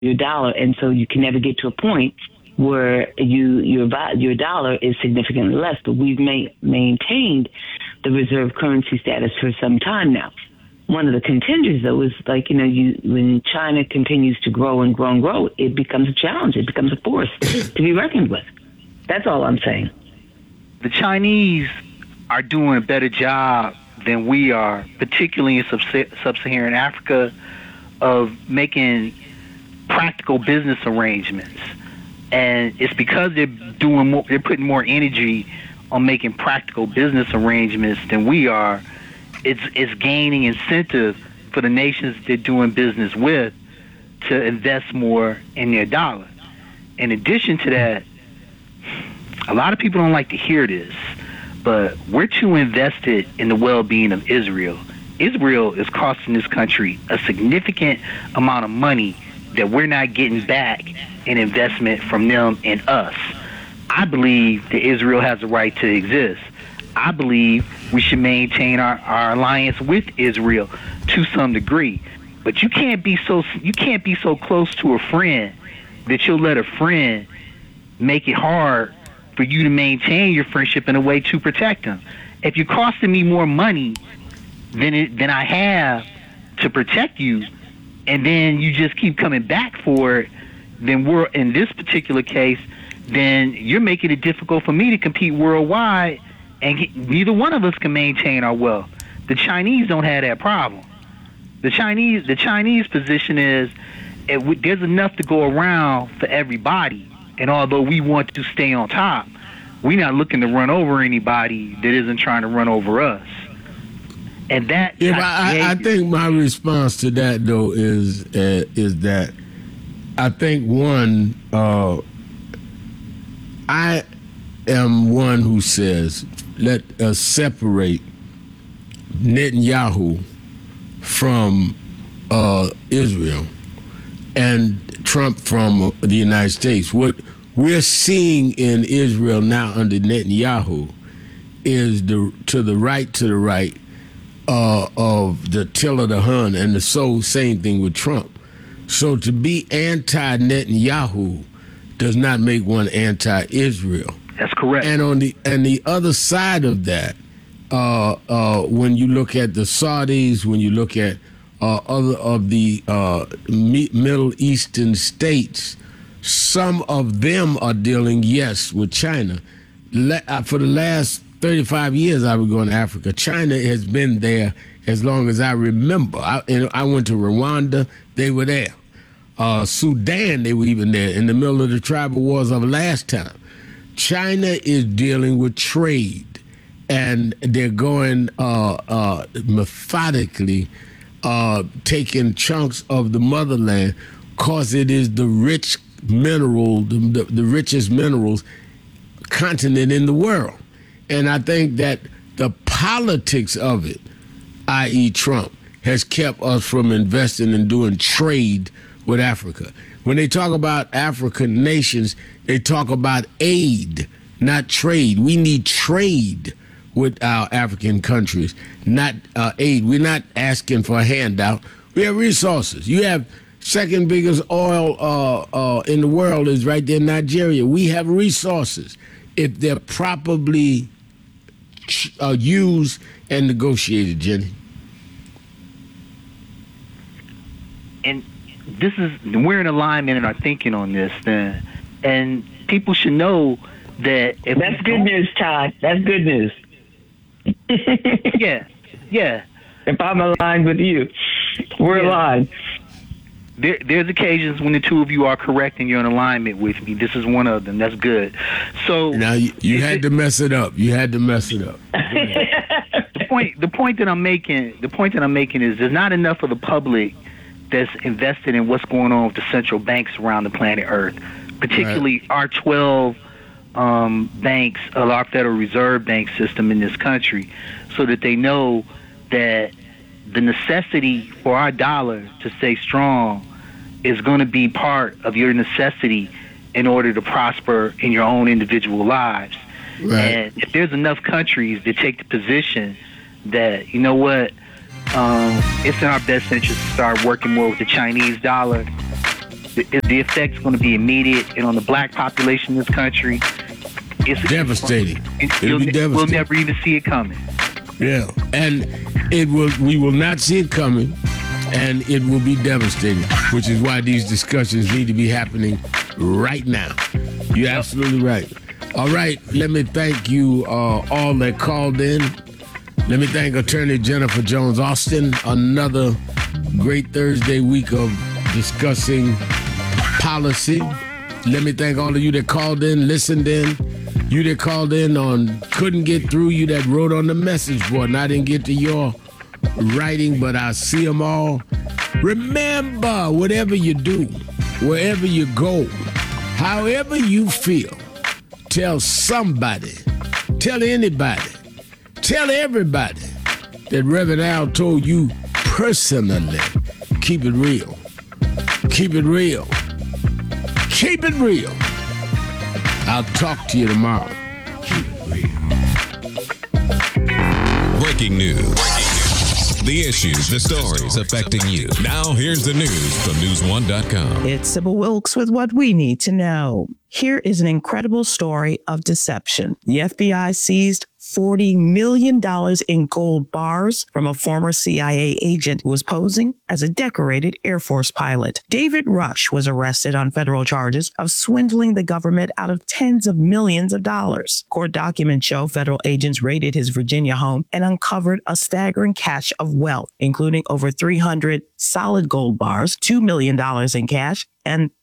your dollar, and so you can never get to a point where your dollar is significantly less. But we've maintained the reserve currency status for some time now. One of the contenders, though, is like, when China continues to grow and grow and grow, it becomes a challenge. It becomes a force to be reckoned with. That's all I'm saying. The Chinese are doing a better job than we are, particularly in sub-Saharan Africa, of making practical business arrangements. And it's because they're putting more energy on making practical business arrangements than we are. It's gaining incentive for the nations they're doing business with to invest more in their dollar. In addition to that, a lot of people don't like to hear this, but we're too invested in the well-being of Israel. Israel is costing this country a significant amount of money that we're not getting back in investment from them and us. I believe that Israel has a right to exist. I believe we should maintain our alliance with Israel to some degree. But you can't be so close to a friend that you'll let a friend make it hard for you to maintain your friendship in a way to protect them. If you're costing me more money than I have to protect you, and then you just keep coming back for it, then we're in this particular case, then you're making it difficult for me to compete worldwide, and neither one of us can maintain our wealth. The Chinese don't have that problem. The Chinese position is there's enough to go around for everybody, and although we want to stay on top, we're not looking to run over anybody that isn't trying to run over us. And that, I think my response to that, though, is that I think I am one who says let us separate Netanyahu from Israel and Trump from the United States. What we're seeing in Israel now under Netanyahu is to the right of the till of the Hun, and the same thing with Trump. So to be anti-Netanyahu does not make one anti-Israel. That's correct. And on the other side of that, when you look at the Saudis, when you look at other of the Middle Eastern states, some of them are dealing, yes, with China. For the last 35 years I was going to Africa. China has been there as long as I remember. I went to Rwanda, they were there. Sudan, they were even there in the middle of the tribal wars of last time. China is dealing with trade, and they're going methodically taking chunks of the motherland because it is the rich mineral, the richest minerals continent in the world. And I think that the politics of it, i.e. Trump, has kept us from investing and doing trade with Africa. When they talk about African nations, they talk about aid, not trade. We need trade with our African countries, not aid. We're not asking for a handout. We have resources. You have second biggest oil in the world is right there in Nigeria. We have resources if they're properly used and negotiated, Jenny. And we're in alignment in our thinking on this, then, and people should know that if that's good news, Todd. That's good news. yeah. If I'm aligned with you, we're aligned. There's occasions when the two of you are correct and you're in alignment with me. This is one of them. That's good. So now you had to mess it up. You had to mess it up. The point that I'm making is there's not enough of the public that's invested in what's going on with the central banks around the planet Earth, particularly our 12 banks of our Federal Reserve Bank system in this country, so that they know that the necessity for our dollar to stay strong is going to be part of your necessity in order to prosper in your own individual lives. Right. And if there's enough countries that take the position that, you know what, it's in our best interest to start working more with the Chinese dollar, the effect's going to be immediate, and on the black population in this country, it's devastating. It'll be devastating. We'll never even see it coming. Yeah, and we will not see it coming, and it will be devastating, which is why these discussions need to be happening right now. You're absolutely right. All right, let me thank you all that called in. Let me thank Attorney Jennifer Jones Austin. Another great Thursday week of discussing policy. Let me thank all of you that called in, listened in. You that called in on couldn't get through, you that wrote on the message board, and I didn't get to your writing, but I see them all. Remember, whatever you do, wherever you go, however you feel, tell somebody, tell anybody, tell everybody that Reverend Al told you personally. Keep it real. Keep it real. Keep it real. I'll talk to you tomorrow. Keep it real. Breaking news. The issues, the stories affecting you. Now here's the news from News1.com. It's Sybil Wilkes with what we need to know. Here is an incredible story of deception. The FBI seized $40 million in gold bars from a former CIA agent who was posing as a decorated Air Force pilot. David Rush was arrested on federal charges of swindling the government out of tens of millions of dollars. Court documents show federal agents raided his Virginia home and uncovered a staggering cache of wealth, including over 300 solid gold bars, $2 million in cash, and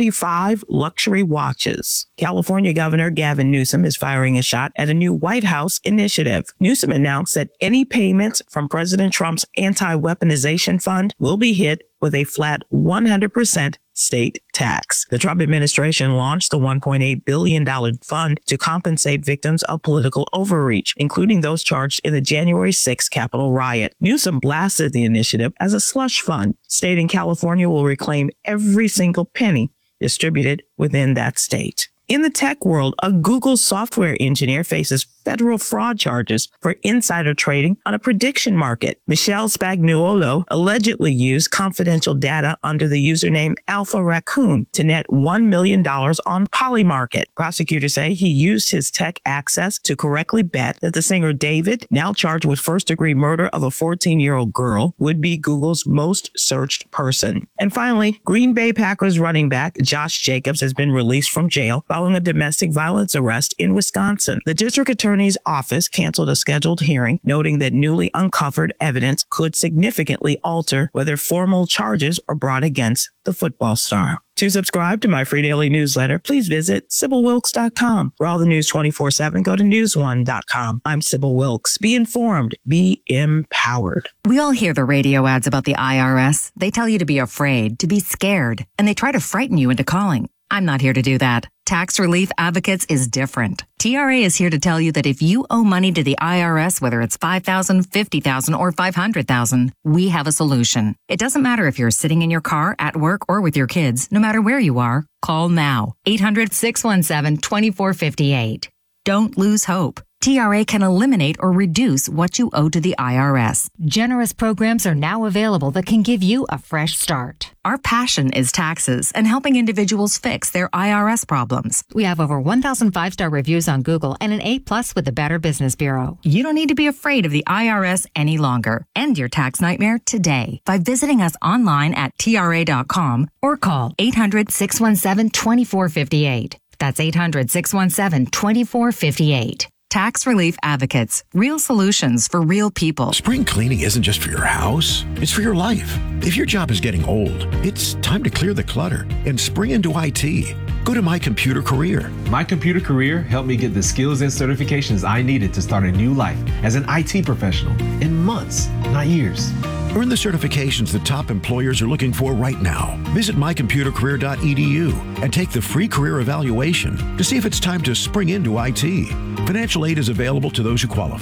35 luxury watches. California Governor Gavin Newsom is firing a shot at a new White House initiative. Newsom announced that any payments from President Trump's anti-weaponization fund will be hit with a flat 100% state tax. The Trump administration launched the $1.8 billion fund to compensate victims of political overreach, including those charged in the January 6th Capitol riot. Newsom blasted the initiative as a slush fund, stating California will reclaim every single penny distributed within that state. In the tech world, a Google software engineer faces federal fraud charges for insider trading on a prediction market. Michelle Spagnuolo allegedly used confidential data under the username Alpha Raccoon to net $1 million on Polymarket. Prosecutors say he used his tech access to correctly bet that the singer David, now charged with first-degree murder of a 14-year-old girl, would be Google's most searched person. And finally, Green Bay Packers running back Josh Jacobs has been released from jail following a domestic violence arrest in Wisconsin. The district attorney's office canceled a scheduled hearing, noting that newly uncovered evidence could significantly alter whether formal charges are brought against the football star. To subscribe to my free daily newsletter, please visit SybilWilkes.com. For all the news 24/7, go to News1.com. I'm Sybil Wilkes. Be informed. Be empowered. We all hear the radio ads about the IRS. They tell you to be afraid, to be scared, and they try to frighten you into calling. I'm not here to do that. Tax Relief Advocates is different. TRA is here to tell you that if you owe money to the IRS, whether it's $5,000, $50,000, or $500,000, we have a solution. It doesn't matter if you're sitting in your car, at work, or with your kids. No matter where you are, call now. 800-617-2458. Don't lose hope. TRA can eliminate or reduce what you owe to the IRS. Generous programs are now available that can give you a fresh start. Our passion is taxes and helping individuals fix their IRS problems. We have over 1,000 5-star reviews on Google and an A+ with the Better Business Bureau. You don't need to be afraid of the IRS any longer. End your tax nightmare today by visiting us online at TRA.com or call 800-617-2458. That's 800-617-2458. Tax Relief Advocates. Real solutions for real people. Spring cleaning isn't just for your house, it's for your life. If your job is getting old, it's time to clear the clutter and spring into IT. Go to My Computer Career. My Computer Career helped me get the skills and certifications I needed to start a new life as an IT professional in months, not years. Earn the certifications that top employers are looking for right now. Visit mycomputercareer.edu and take the free career evaluation to see if it's time to spring into IT. Financial aid is available to those who qualify.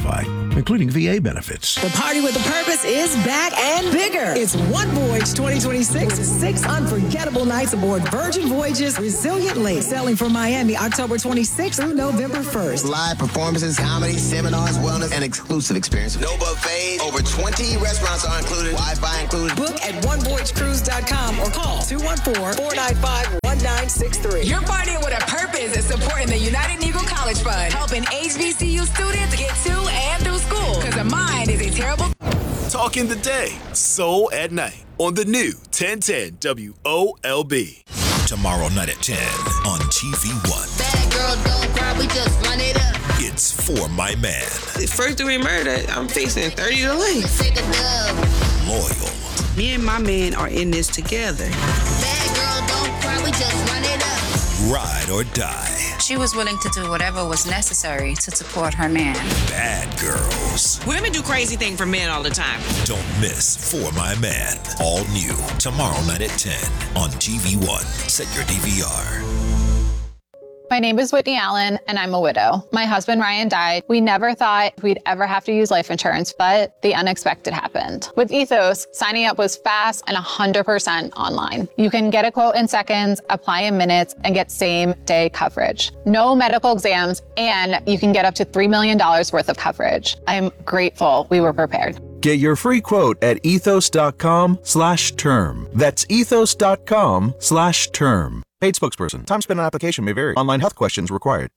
including VA benefits. The Party with a Purpose is back and bigger. It's One Voyage 2026 with 6 unforgettable nights aboard Virgin Voyage's Resilient Lake, sailing from Miami October 26th through November 1st. Live performances, comedy, seminars, wellness, and exclusive experiences. No buffets. Over 20 restaurants are included. Wi-Fi included. Book at onevoyagecruise.com or call 214-495-1963. You're partying with a purpose and supporting the United Negro College Fund, helping HBCU students get to and through school. Because a mind is a terrible... Talking the day, soul at night on the new 1010 WOLB. Tomorrow night at 10 on TV1. Bad girl, don't cry, we just run it up. It's For My Man. First degree murder, I'm facing 30 to life. Loyal. Me and my man are in this together. Bad girl, don't cry, we just run it up. Ride or die. She was willing to do whatever was necessary to support her man. Bad girls. Women do crazy things for men all the time. Don't miss For My Man. All new tomorrow night at 10 on TV1. Set your DVR. My name is Whitney Allen, and I'm a widow. My husband, Ryan, died. We never thought we'd ever have to use life insurance, but the unexpected happened. With Ethos, signing up was fast and 100% online. You can get a quote in seconds, apply in minutes, and get same-day coverage. No medical exams, and you can get up to $3 million worth of coverage. I'm grateful we were prepared. Get your free quote at ethos.com/term. That's ethos.com/term. Paid spokesperson. Time spent on application may vary. Online health questions required.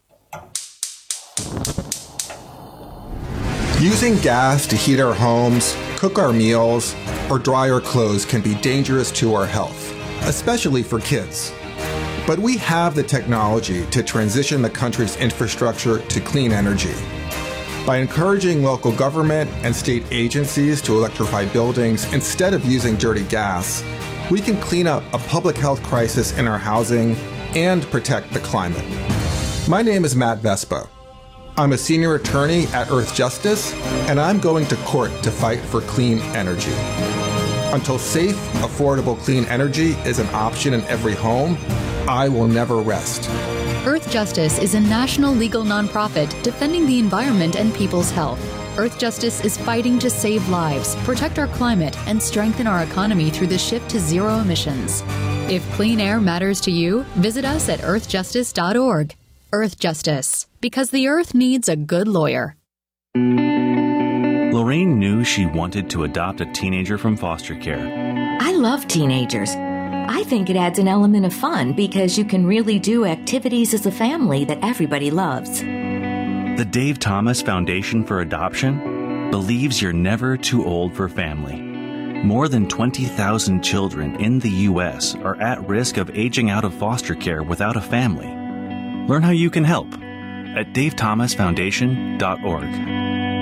Using gas to heat our homes, cook our meals, or dry our clothes can be dangerous to our health, especially for kids. But we have the technology to transition the country's infrastructure to clean energy. By encouraging local government and state agencies to electrify buildings instead of using dirty gas, we can clean up a public health crisis in our housing and protect the climate. My name is Matt Vespa. I'm a senior attorney at Earth Justice, and I'm going to court to fight for clean energy. Until safe, affordable clean energy is an option in every home, I will never rest. Earth Justice is a national legal nonprofit defending the environment and people's health. Earth Justice is fighting to save lives, protect our climate, and strengthen our economy through the shift to zero emissions. If clean air matters to you, visit us at earthjustice.org. Earth Justice, because the earth needs a good lawyer. Lorraine knew she wanted to adopt a teenager from foster care. I love teenagers. I think it adds an element of fun because you can really do activities as a family that everybody loves. The Dave Thomas Foundation for Adoption believes you're never too old for family. More than 20,000 children in the U.S. are at risk of aging out of foster care without a family. Learn how you can help at davethomasfoundation.org.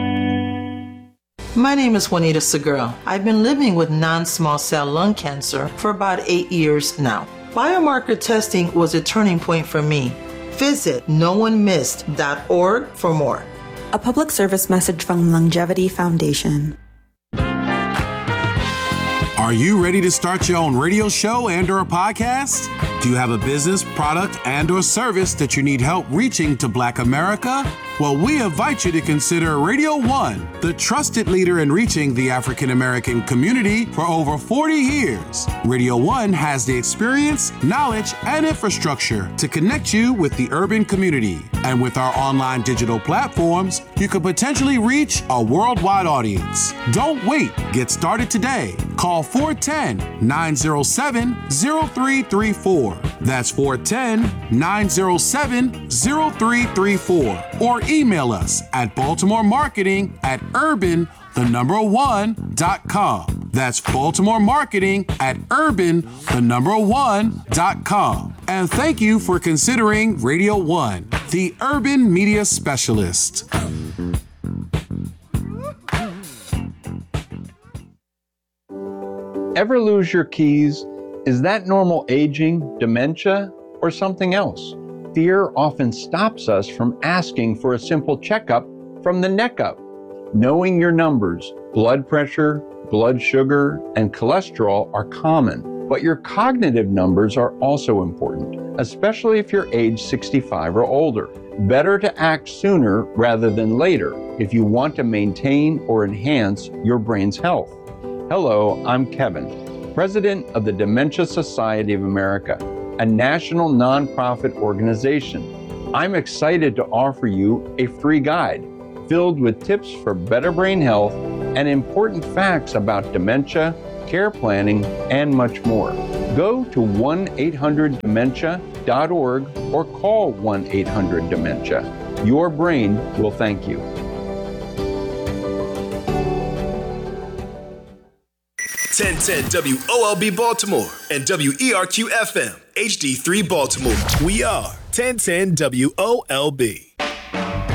My name is Juanita Segura. I've been living with non-small cell lung cancer for about 8 years now. Biomarker testing was a turning point for me. Visit NoOneMissed.org for more. A public service message from Longevity Foundation. Are you ready to start your own radio show and/or a podcast? Do you have a business, product, and/or service that you need help reaching to Black America? Well, we invite you to consider Radio One, the trusted leader in reaching the African American community for over 40 years. Radio One has the experience, knowledge, and infrastructure to connect you with the urban community. And with our online digital platforms, you could potentially reach a worldwide audience. Don't wait. Get started today. Call 410-907-0334. That's 410-907-0334. Or email us at baltimoremarketing@urban1.com. That's baltimoremarketing@urban1.com. And thank you for considering Radio One, the urban media specialist. Ever lose your keys? Is that normal aging, dementia, or something else? Fear often stops us from asking for a simple checkup from the neck up. Knowing your numbers, blood pressure, blood sugar, and cholesterol are common, but your cognitive numbers are also important, especially if you're age 65 or older. Better to act sooner rather than later if you want to maintain or enhance your brain's health. Hello, I'm Kevin, President of the Dementia Society of America, a national nonprofit organization. I'm excited to offer you a free guide filled with tips for better brain health and important facts about dementia, care planning, and much more. Go to 1-800-DEMENTIA.org or call 1-800-DEMENTIA. Your brain will thank you. WOLB Baltimore and WERQ FM HD3 Baltimore. We are 1010 WOLB.